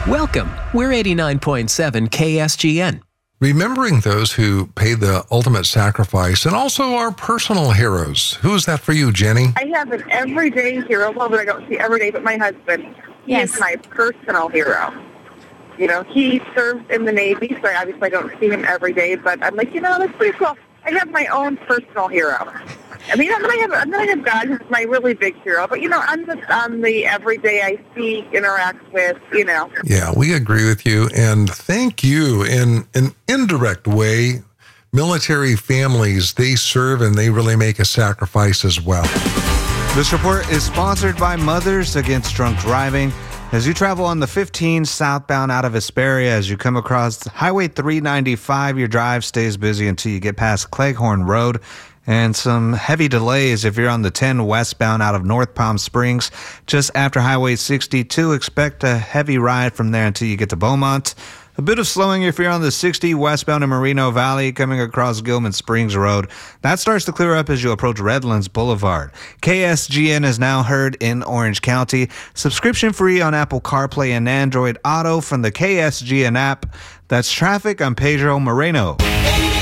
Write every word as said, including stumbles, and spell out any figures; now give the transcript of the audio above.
Welcome. We're eighty-nine point seven K S G N. Remembering those who paid the ultimate sacrifice and also our personal heroes. Who is that for you, Jenny? I have an everyday hero. Well, but I don't see every day, but my husband. He Yes. is my personal hero. You know, he served in the Navy, so I obviously don't see him every day, but I'm like, you know, that's pretty cool. I have my own personal hero. I mean, and then I have, and then I have God, who's my really big hero. But, you know, I'm just on the everyday I see, interact with, you know. Yeah, we agree with you. And thank you in an indirect way. Military families, they serve and they really make a sacrifice as well. This report is sponsored by Mothers Against Drunk Driving. As you travel on the fifteen southbound out of Hesperia, as you come across Highway three ninety-five, your drive stays busy until you get past Cleghorn Road. And some heavy delays if you're on the ten westbound out of North Palm Springs. Just after Highway sixty-two, expect a heavy ride from there until you get to Beaumont. A bit of slowing if you're on the sixty westbound in Moreno Valley coming across Gilman Springs Road. That starts to clear up as you approach Redlands Boulevard. K S G N is now heard in Orange County. Subscription free on Apple CarPlay and Android Auto from the K S G N app. That's traffic. I'm Pedro Moreno.